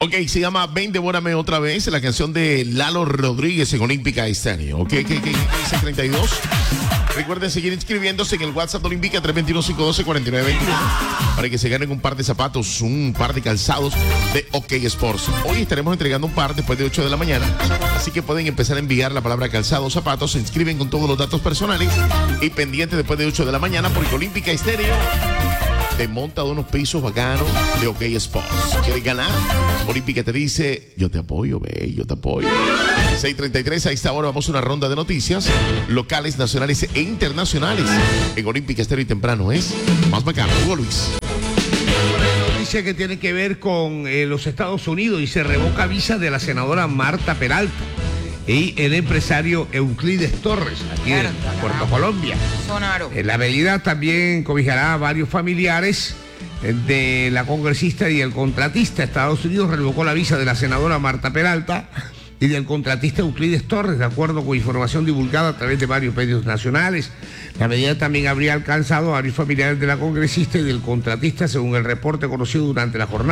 Ok, se llama Ven, devórame otra vez, la canción de Lalo Rodríguez en Olímpica Estéreo. Ok, ¿qué dice 32? Recuerden seguir inscribiéndose en el WhatsApp de Olímpica 321-512-4921 para que se ganen un par de zapatos, un par de calzados de OK Sports. Hoy estaremos entregando un par después de 8 de la mañana, así que pueden empezar a enviar la palabra calzado, zapatos, se inscriben con todos los datos personales y pendientes después de 8 de la mañana porque Olímpica Estéreo te monta unos pisos bacanos de OK Sports. ¿Quieres ganar? Olímpica te dice, yo te apoyo, ve, yo te apoyo. 6:33, a esta hora vamos a una ronda de noticias locales, nacionales e internacionales. En Olímpica Estéreo y temprano es más bacano. Hugo Luis. Una noticia que tiene que ver con los Estados Unidos y se revoca visa de la senadora Marta Peralta y el empresario Euclides Torres, aquí en Puerto Colombia. La medida también cobijará a varios familiares de la congresista y el contratista. Estados Unidos revocó la visa de la senadora Marta Peralta y del contratista Euclides Torres, de acuerdo con información divulgada a través de varios medios nacionales. La medida también habría alcanzado a varios familiares de la congresista y del contratista, según el reporte conocido durante la jornada.